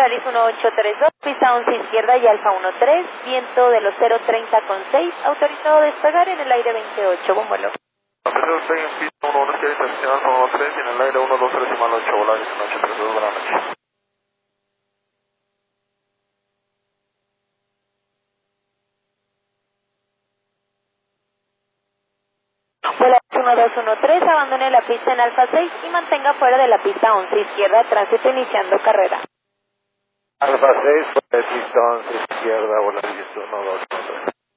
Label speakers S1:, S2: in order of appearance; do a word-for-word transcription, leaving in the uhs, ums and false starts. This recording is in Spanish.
S1: Volaris uno ocho tres dos, pista once izquierda y Alfa uno tres, viento de los cero treinta con seis, autorizado a despegar en el aire veintiocho, buen vuelo.
S2: Primero estoy en pista uno uno izquierda, internacional uno tres, y en el aire uno dos tres y mal ocho, Volaris uno ocho tres dos, buenas noches.
S1: Volaris uno dos uno tres, abandone la pista en Alfa seis y mantenga fuera de la pista once izquierda, tránsito iniciando carrera.
S2: Alfa seis, pista once izquierda, Volaris uno dos.